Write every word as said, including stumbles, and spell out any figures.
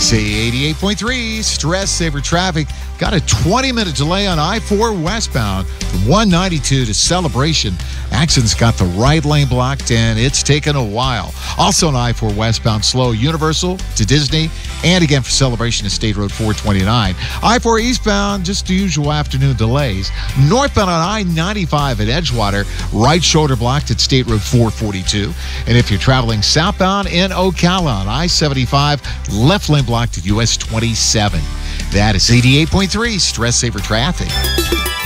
C eighty-eight point three, Stress Saver Traffic. Got a twenty-minute delay on I four westbound from one ninety-two to Celebration. Accident's got the right lane blocked, and it's taken a while. Also on I four westbound, slow Universal to Disney, and again for Celebration to State Road four twenty-nine. I four eastbound, just the usual afternoon delays. Northbound on I ninety-five at Edgewater, right shoulder blocked at State Road four forty-two. And if you're traveling southbound in Ocala on I seventy-five, left lane blocked at U S twenty-seven. That is eighty-eight point three Stress Saver Traffic.